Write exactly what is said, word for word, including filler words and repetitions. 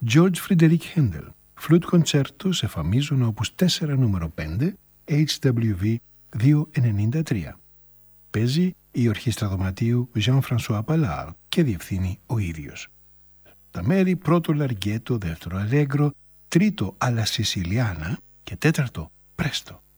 George Frideric Händel, φλουτ κοντσέρτο σε φα μίζωνο οπους τέσσερα νούμερο πέντε, έιτς ντάμπλιου βι διακόσια ενενήντα τρία. Παίζει η Ορχήστρα Δωματίου Jean-François Ballard και διευθύνει ο ίδιος. Τα μέρη πρώτο Λαργέτο, δεύτερο Αλέγκρο, τρίτο Alla Siciliana και τέταρτο Presto.